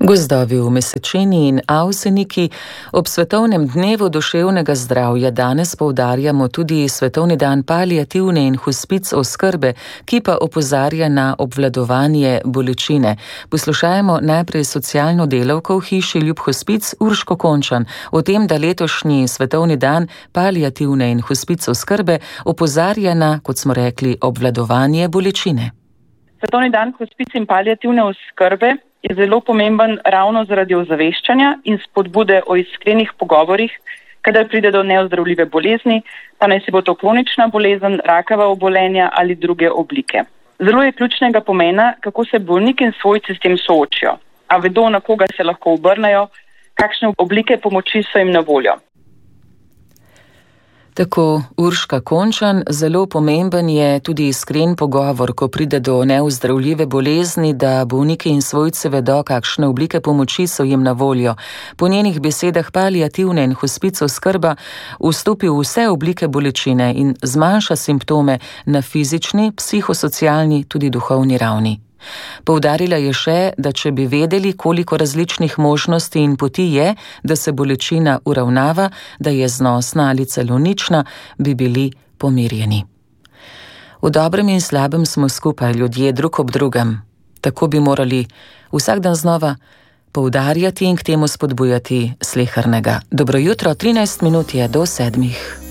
Gozdovi v Mesečini in Avseniki. Ob svetovnem dnevu duševnega zdravja danes poudarjamo tudi svetovni dan paliativne in hospic oskrbe, ki pa opozarja na obvladovanje bolečine. Poslušajmo najprej socialno delavko v hiši Ljub Hospic Urško Končan o tem, da letošnji svetovni dan paliativne in hospic oskrbe opozarja na, kot smo rekli, obvladovanje bolečine. Svetovni dan hospic in paliativne oskrbe je zelo pomemben ravno zaradi ozaveščanja in spodbude o iskrenih pogovorih, kadar pride do neozdravljive bolezni, pa naj se bo to kronična bolezen, rakava obolenja ali druge oblike. Zelo je ključnega pomena, kako se bolniki in svojci s tem soočijo, a vedo, na koga se lahko obrnejo, kakšne oblike pomoči so jim na voljo. Tako Urška Končan, zelo pomemben je tudi iskren pogovor, ko pride do neozdravljive bolezni, da bolniki in svojci vedo, kakšne oblike pomoči so jim na voljo. Po njenih besedah paliativna in hospic oskrba vstopi v vse oblike bolečine in zmanjša simptome na fizični, psihosocialni, tudi duhovni ravni. Poudarila je še, da če bi vedeli, koliko različnih možnosti in poti je, da se bolečina uravnava, da je znosna ali celo nična, bi bili pomirjeni. V dobrem in slabem smo skupaj, ljudje drug ob drugem. Tako bi morali vsak dan znova poudarjati in k temu spodbujati slehernega. Dobro jutro, 13 minut je do 7.